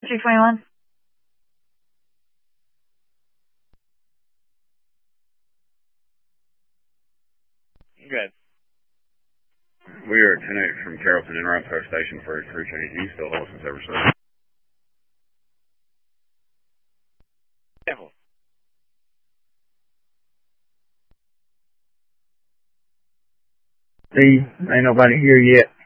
221. Good. We are at 10-8 from Carrollton en route to our station for a crew change. Do you still hold us in service, sir? Careful. See, ain't nobody here yet.